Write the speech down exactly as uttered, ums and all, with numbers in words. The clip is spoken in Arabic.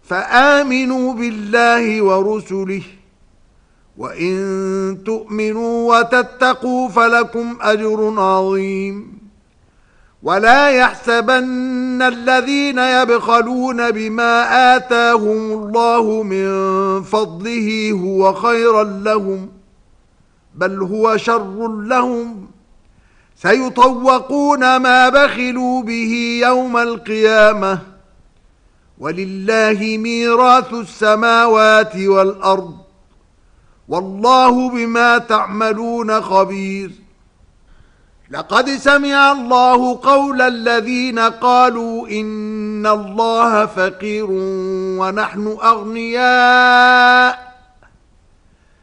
فآمنوا بالله ورسله وإن تؤمنوا وتتقوا فلكم أجر عظيم ولا يحسبن الذين يبخلون بما آتاهم الله من فضله هو خيرا لهم بل هو شر لهم سيطوقون ما بخلوا به يوم القيامة ولله ميراث السماوات والأرض والله بما تعملون خبير. لقد سمع الله قول الذين قالوا إن الله فقير ونحن أغنياء